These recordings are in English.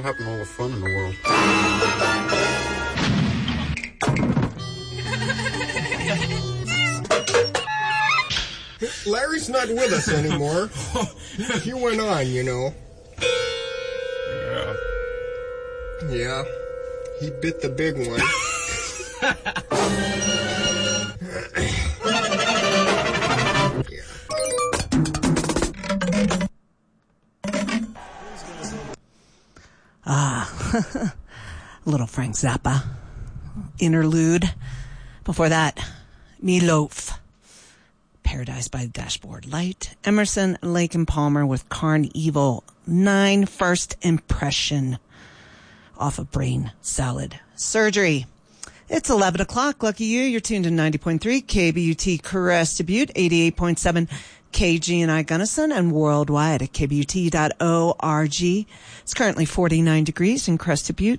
happened to all the fun in the world? Larry's not with us anymore. He went on, you know. Yeah. He bit the big one. Little Frank Zappa interlude. Before that, Meatloaf, Paradise by the Dashboard Light. Emerson, Lake and Palmer with Carnival 9, First Impression, off of Brain Salad Surgery. It's 11 o'clock. Lucky you. You're tuned to 90.3 KBUT Crested Butte, 88.7 KGNI Gunnison, and worldwide at kbut.org. It's currently 49 degrees in Crested Butte.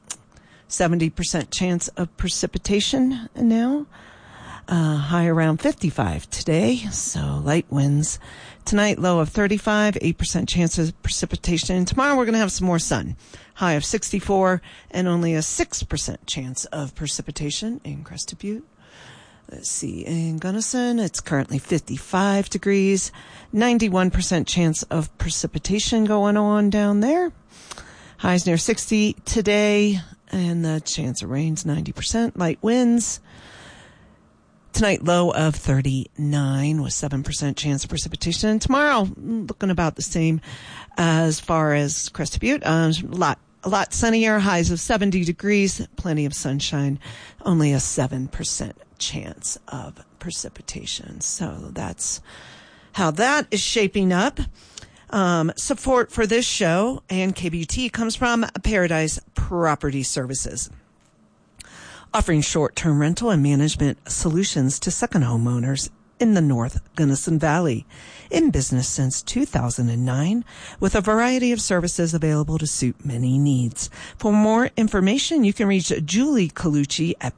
70% chance of precipitation now. High around 55 today, so light winds. Tonight, low of 35, 8% chance of precipitation. And tomorrow, we're going to have some more sun. High of 64 and only a 6% chance of precipitation in Crested Butte. Let's see, in Gunnison, it's currently 55 degrees, 91% chance of precipitation going on down there. Highs near 60 today, and the chance of rain's 90%. Light winds. Tonight, low of 39 with 7% chance of precipitation. And tomorrow, looking about the same as far as Crested Butte. A lot sunnier, highs of 70 degrees, plenty of sunshine, only a 7% chance of precipitation. So that's how that is shaping up. Support for this show and KBUT comes from Paradise Property Services, offering short-term rental and management solutions to second homeowners in the North Gunnison Valley. In business since 2009, with a variety of services available to suit many needs. For more information, you can reach Julie Colucci at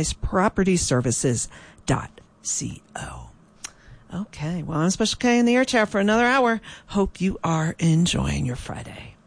paradisepropertyservices.co. Okay, well, I'm Special K in the air chair for another hour. Hope you are enjoying your Friday.